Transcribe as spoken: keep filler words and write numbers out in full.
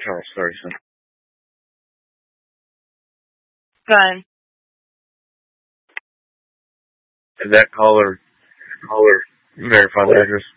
Charles Ferguson. Go ahead. Did that caller caller verify the address?